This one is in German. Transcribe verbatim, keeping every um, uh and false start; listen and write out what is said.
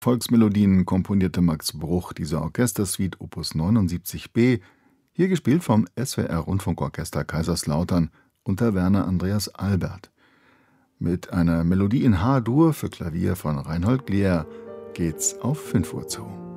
Volksmelodien komponierte Max Bruch diese Orchestersuite Opus neunundsiebzig b, hier gespielt vom S W R-Rundfunkorchester Kaiserslautern unter Werner Andreas Albert. Mit einer Melodie in H-Dur für Klavier von Reinhold Glier geht's auf fünf Uhr zu.